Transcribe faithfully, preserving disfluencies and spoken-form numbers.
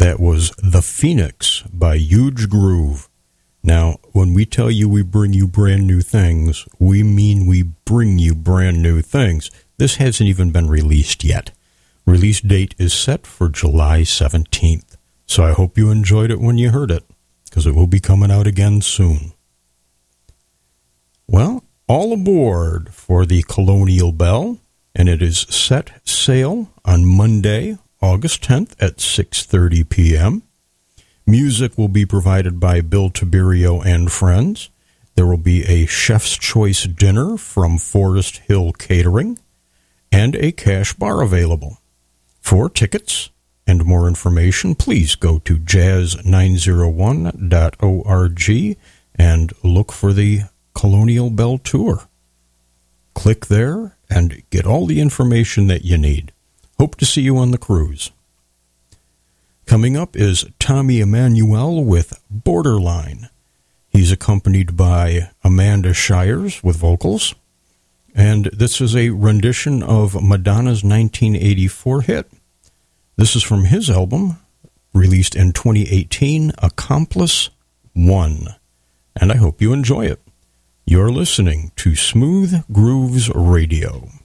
That was The Phoenix by Huge Groove. Now, when we tell you we bring you brand new things, we mean we bring you brand new things. This hasn't even been released yet. Release date is set for July seventeenth. So I hope you enjoyed it when you heard it, because it will be coming out again soon. Well, all aboard for the Colonial Bell, and it is set sail on Monday, August tenth at six thirty p.m. Music will be provided by Bill Tiberio and friends. There will be a Chef's Choice dinner from Forest Hill Catering and a cash bar available. For tickets and more information, please go to jazz nine oh one dot org and look for the Colonial Bell Tour. Click there and get all the information that you need. Hope to see you on the cruise. Coming up is Tommy Emmanuel with Borderline. He's accompanied by Amanda Shires with vocals. And this is a rendition of Madonna's nineteen eighty-four hit. This is from his album, released in twenty eighteen, Accomplice One. And I hope you enjoy it. You're listening to Smooth Grooves Radio.